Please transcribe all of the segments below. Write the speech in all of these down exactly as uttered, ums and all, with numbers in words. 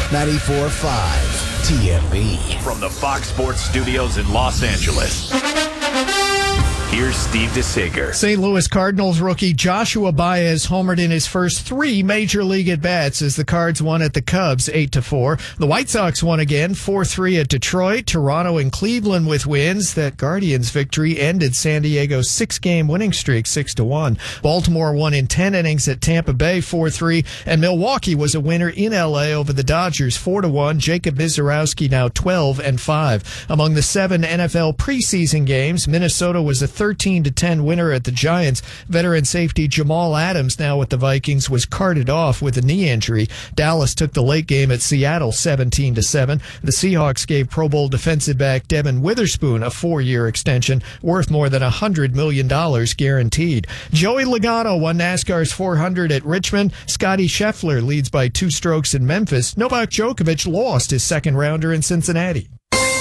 ninety-four point five T M B. From the Fox Sports Studios in Los Angeles, here's Steve DeSager. Saint Louis Cardinals rookie Joshua Baez homered in his first three major league at-bats as the Cards won at the Cubs eight to four. The White Sox won again four three at Detroit. Toronto and Cleveland with wins. That Guardians victory ended San Diego's six-game winning streak six to one. Baltimore won in ten innings at Tampa Bay four three, and Milwaukee was a winner in L A over the Dodgers four to one. Jacob Mizorowski now twelve and five. Among the seven N F L preseason games, Minnesota was a thirteen to ten winner at the Giants. Veteran safety Jamal Adams, now with the Vikings, was carted off with a knee injury. Dallas took the late game at Seattle seventeen to seven. The Seahawks gave Pro Bowl defensive back Devin Witherspoon a four-year extension worth more than one hundred million dollars guaranteed. Joey Logano won NASCAR's four hundred at Richmond. Scotty Scheffler leads by two strokes in Memphis. Novak Djokovic lost his second rounder in Cincinnati.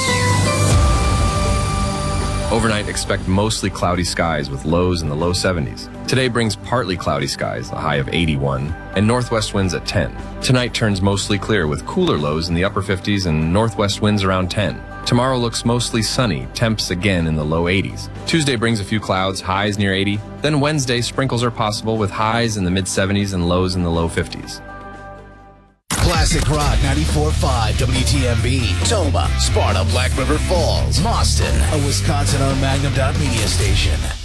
Overnight, expect mostly cloudy skies with lows in the low seventies. Today brings partly cloudy skies, a high of eighty-one, and northwest winds at ten. Tonight turns mostly clear with cooler lows in the upper fifties and northwest winds around ten. Tomorrow looks mostly sunny, temps again in the low eighties. Tuesday brings a few clouds, highs near eighty. Then Wednesday, sprinkles are possible with highs in the mid seventies and lows in the low fifties. Classic Rock ninety-four point five W T M B. Toma, Sparta, Black River Falls, Boston, a Wisconsin-owned Magnum Dot Media station.